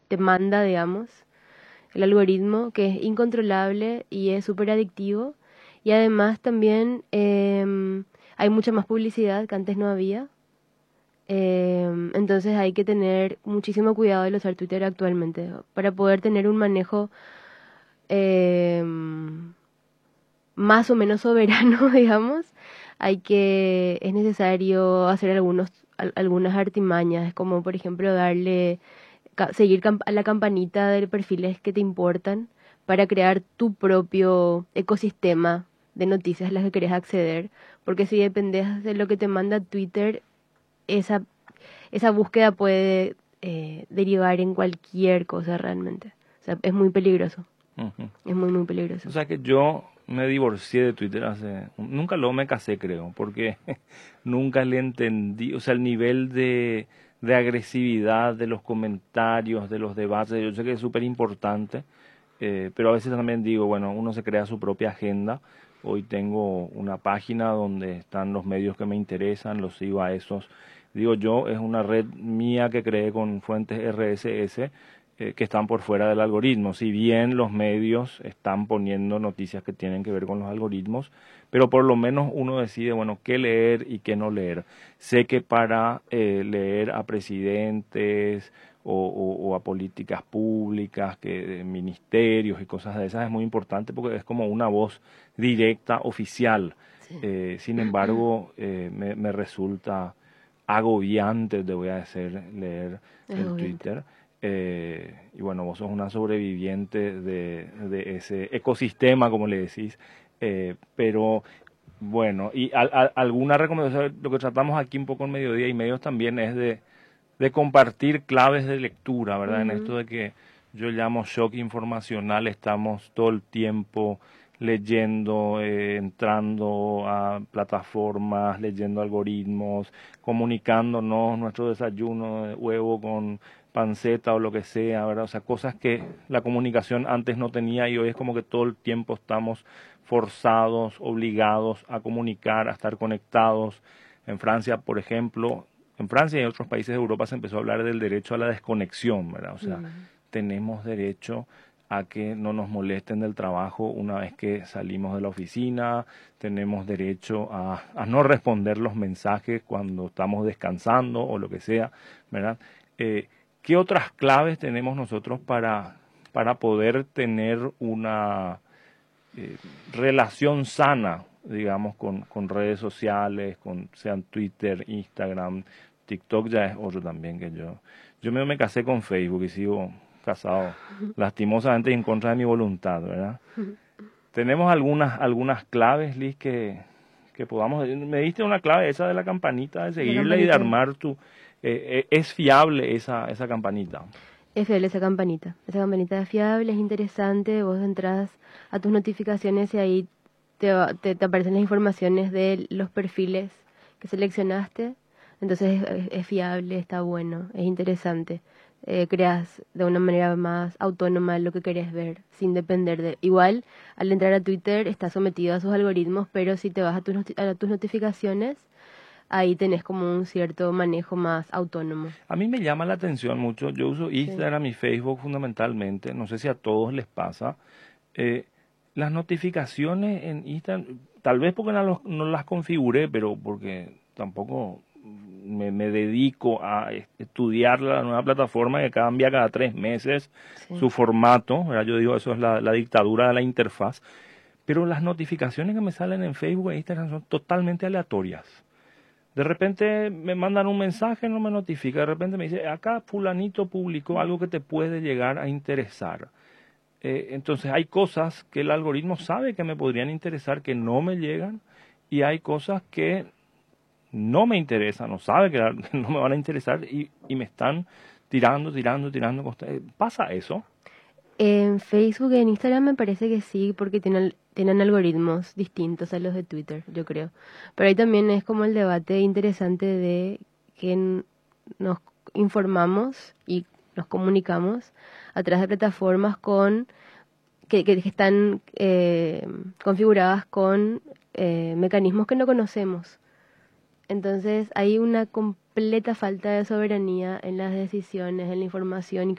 te manda, digamos, el algoritmo, que es incontrolable y es súper adictivo. Y además también hay mucha más publicidad que antes no había. Entonces hay que tener muchísimo cuidado al usar Twitter actualmente para poder tener un manejo más o menos soberano, digamos. Es necesario hacer algunas artimañas, como por ejemplo seguir a la campanita de perfiles que te importan para crear tu propio ecosistema de noticias a las que querés acceder, porque si dependes de lo que te manda Twitter, esa, esa búsqueda puede derivar en cualquier cosa realmente. O sea, es muy peligroso. Ujú. Es muy, muy peligroso. O sea que yo me divorcié de Twitter nunca lo me casé, creo, porque nunca le entendí, o sea, el nivel de agresividad de los comentarios, de los debates, yo sé que es súper importante, pero a veces también digo, bueno, uno se crea su propia agenda. Hoy tengo una página donde están los medios que me interesan, los sigo a esos. Digo yo, es una red mía que creé con fuentes RSS que están por fuera del algoritmo. Si bien los medios están poniendo noticias que tienen que ver con los algoritmos, pero por lo menos uno decide, bueno, qué leer y qué no leer. Sé que para leer a presidentes o a políticas públicas, ministerios y cosas de esas es muy importante porque es como una voz directa, oficial. Sí. Sin embargo, me resulta agobiante, te voy a decir, leer Es el agobiante. Twitter. Y bueno, vos sos una sobreviviente de ese ecosistema, como le decís. Pero bueno, y alguna recomendación, lo que tratamos aquí un poco en Mediodía y Medios también es de compartir claves de lectura, ¿verdad? En Ujú. esto de que yo llamo shock informacional, estamos todo el tiempo leyendo, entrando a plataformas, leyendo algoritmos, comunicándonos nuestro desayuno de huevo con panceta o lo que sea, ¿verdad? O sea, cosas que la comunicación antes no tenía y hoy es como que todo el tiempo estamos forzados, obligados a comunicar, a estar conectados. En Francia, por ejemplo, en Francia y en otros países de Europa se empezó a hablar del derecho a la desconexión, ¿verdad? O sea, Mm. tenemos derecho a que no nos molesten del trabajo una vez que salimos de la oficina, tenemos derecho a no responder los mensajes cuando estamos descansando o lo que sea, ¿verdad? Eh, ¿Qué otras claves tenemos nosotros para poder tener una relación sana, digamos, con redes sociales, sean Twitter, Instagram, TikTok ya es otro también que yo me casé con Facebook y sigo casado, lastimosamente en contra de mi voluntad, ¿verdad? Tenemos algunas claves, Liz, que podamos... Me diste una clave, esa de la campanita, de La seguirla y de campanita. armar tu... es fiable esa campanita. Es fiable esa campanita. Esa campanita es fiable, es interesante. Vos entras a tus notificaciones y ahí te aparecen las informaciones de los perfiles que seleccionaste. Entonces es fiable, está bueno, es interesante. Creas de una manera más autónoma lo que querés ver, sin depender de... Igual, al entrar a Twitter estás sometido a sus algoritmos, pero si te vas a tus notificaciones, ahí tenés como un cierto manejo más autónomo. A mí me llama la atención mucho, yo uso Sí. Instagram y Facebook fundamentalmente, no sé si a todos les pasa, eh, las notificaciones en Instagram, tal vez porque no las configuré, pero porque tampoco me dedico a estudiar la nueva plataforma que cambia cada 3 meses Sí. su formato, ¿verdad? Yo digo, eso es la dictadura de la interfaz, pero las notificaciones que me salen en Facebook e Instagram son totalmente aleatorias. De repente me mandan un mensaje, no me notifica. De repente me dice, acá fulanito publicó algo que te puede llegar a interesar. Entonces hay cosas que el algoritmo sabe que me podrían interesar, que no me llegan, y hay cosas que no me interesan, o sabe que no me van a interesar y me están tirando. ¿Pasa eso? En Facebook y en Instagram me parece que sí, porque tienen algoritmos distintos a los de Twitter, yo creo. Pero ahí también es como el debate interesante de que nos informamos y nos comunicamos a través de plataformas que están configuradas con mecanismos que no conocemos. Entonces hay una completa falta de soberanía en las decisiones, en la información